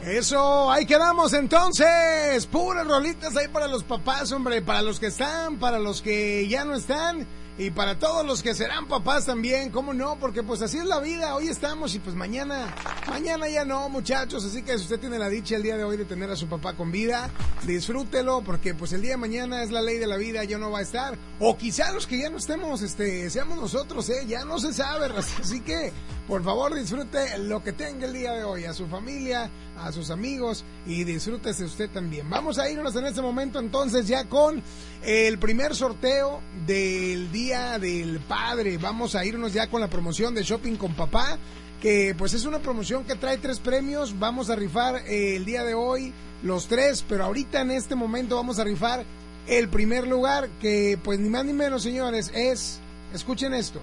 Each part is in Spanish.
Eso, ahí quedamos entonces. Puras rolitas ahí para los papás, hombre. Para los que están, para los que ya no están. Y para todos los que serán papás también, ¿cómo no? Porque pues así es la vida, hoy estamos y pues mañana ya no, muchachos. Así que si usted tiene la dicha el día de hoy de tener a su papá con vida, disfrútelo, porque pues el día de mañana es la ley de la vida, ya no va a estar. O quizá los que ya no estemos, seamos nosotros, ya no se sabe. Así que, por favor, disfrute lo que tenga el día de hoy, a su familia, a sus amigos, y disfrútese usted también. Vamos a irnos en este momento entonces ya con el primer sorteo del Día del Padre. Vamos a irnos ya con la promoción de Shopping con Papá, que pues es una promoción que trae 3 premios. Vamos a rifar el día de hoy los 3, pero ahorita en este momento vamos a rifar el primer lugar, que pues ni más ni menos, señores, es, escuchen esto,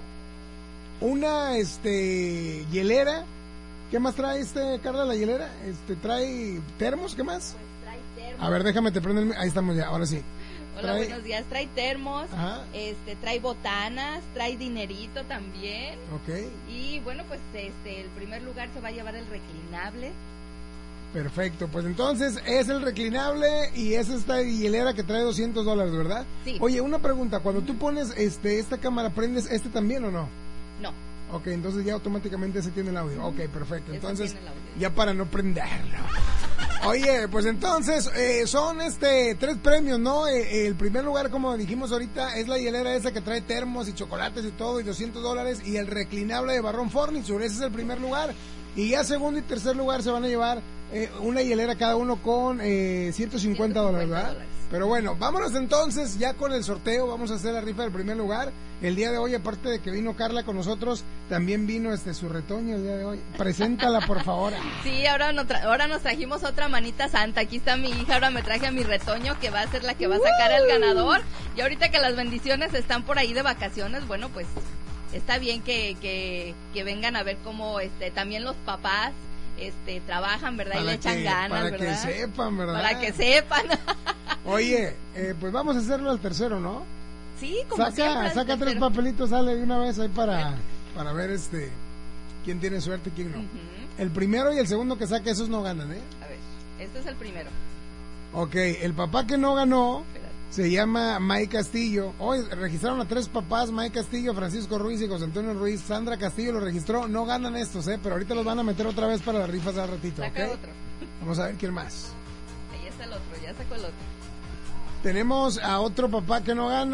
una hielera. ¿Qué más trae Carla, la hielera? ¿Trae termos? ¿Qué más? Pues trae termos. A ver, déjame te prendo ahí estamos ya, ahora sí. Hola, buenos días. Trae termos, ajá, trae botanas, trae dinerito también. Ok. Y bueno, pues el primer lugar se va a llevar el reclinable. Perfecto, pues entonces es el reclinable y es esta hielera que trae $200, ¿verdad? Sí. Oye, una pregunta, cuando tú pones esta cámara, ¿prendes también o no? No. Ok, entonces ya automáticamente ese tiene el audio. Ok, perfecto. Entonces, ya para no prenderlo. Oye, pues entonces son 3 premios, ¿no? El primer lugar, como dijimos ahorita, es la hielera esa que trae termos y chocolates y todo, y $200, y el reclinable de Barrón Furniture, ese es el primer lugar. Y ya segundo y tercer lugar se van a llevar una hielera cada uno con $150, ¿verdad? Pero bueno, vámonos entonces ya con el sorteo. Vamos a hacer la rifa del primer lugar. El día de hoy, aparte de que vino Carla con nosotros, también vino su retoño el día de hoy. Preséntala, por favor. Sí, ahora nos trajimos otra manita santa. Aquí está mi hija, ahora me traje a mi retoño, que va a ser la que va a sacar al ganador. Y ahorita que las bendiciones están por ahí de vacaciones, bueno, pues está bien que vengan a ver cómo también los papás trabajan, ¿verdad? Para y le echan ganas, para ¿verdad? que sepan, ¿verdad? Para que sepan. Oye, pues vamos a hacerlo al tercero, ¿no? Sí, como siempre. Saca 3 papelitos, sale de una vez ahí para ver quién tiene suerte y quién no. Uh-huh. El primero y el segundo que saque, esos no ganan, ¿eh? A ver, este es el primero. Ok, el papá que no ganó se llama Mike Castillo. Hoy registraron a 3 papás: Mike Castillo, Francisco Ruiz y José Antonio Ruiz. Sandra Castillo lo registró. No ganan estos, pero ahorita los van a meter otra vez para las rifas al ratito. Saca ¿ok? otro. Vamos a ver quién más. Ahí está el otro, ya sacó el otro. Tenemos a otro papá que no gana.